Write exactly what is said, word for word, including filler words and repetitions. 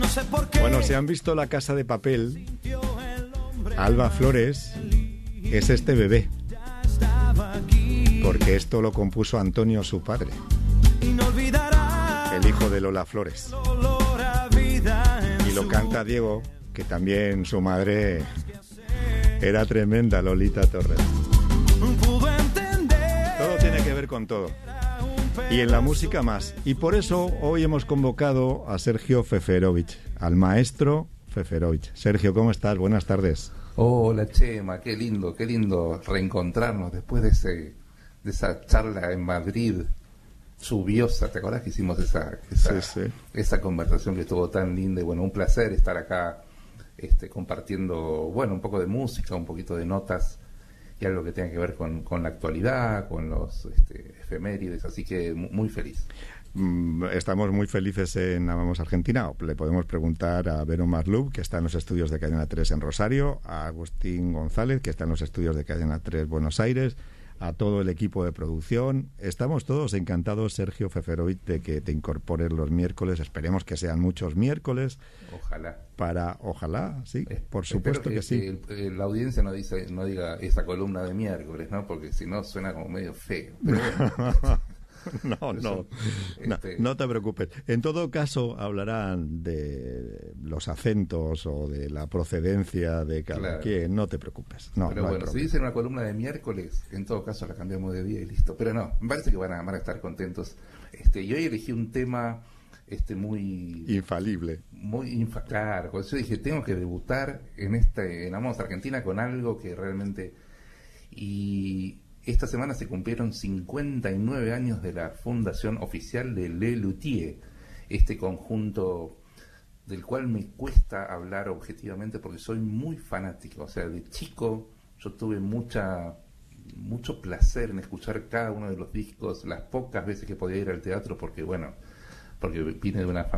Bueno, si han visto La Casa de Papel, Alba Flores es este bebé, porque esto lo compuso Antonio, su padre, el hijo de Lola Flores, y lo canta Diego, que también su madre era tremenda, Lolita Torres. Todo tiene que ver con todo, y en la música más, y por eso hoy hemos convocado a Sergio Feferovich, al maestro Feferovich. Sergio, ¿cómo estás? Buenas tardes. Hola, Chema, qué lindo, qué lindo reencontrarnos después de ese de esa charla en Madrid lluviosa. ¿Te acordás que hicimos esa esa, sí, sí. esa conversación que estuvo tan linda? Y bueno, un placer estar acá este, compartiendo, bueno, un poco de música, un poquito de notas y algo que tenga que ver con, con la actualidad, con los este, efemérides, así que muy feliz. Estamos muy felices en Amamos Argentina. Le podemos preguntar a Vero Marlub, que está en los estudios de Cadena tres en Rosario, a Agustín González, que está en los estudios de Cadena tres Buenos Aires, a todo el equipo de producción. Estamos todos encantados, Sergio Feferovich, de que te incorpores los miércoles. Esperemos que sean muchos miércoles. Ojalá. Para, ojalá, sí, eh, por supuesto que, que sí. Que el, la audiencia no dice, no diga esa columna de miércoles, ¿no? Porque si no suena como medio feo. Pero bueno. No, no, este... no, no te preocupes. En todo caso, hablarán de los acentos o de la procedencia de cada claro. quien. No te preocupes. No, Pero no bueno, si dicen una columna de miércoles, en todo caso la cambiamos de día y listo. Pero no, me parece que van a, van a estar contentos. Este, y hoy elegí un tema este muy... infalible. Muy infa... Claro, por eso dije, tengo que debutar en, este, en Amamos Argentina con algo que realmente... Y... Esta semana se cumplieron cincuenta y nueve años de la fundación oficial de Le Luthier, este conjunto del cual me cuesta hablar objetivamente porque soy muy fanático. O sea, de chico yo tuve mucha mucho placer en escuchar cada uno de los discos, las pocas veces que podía ir al teatro, porque bueno, porque vine de una familia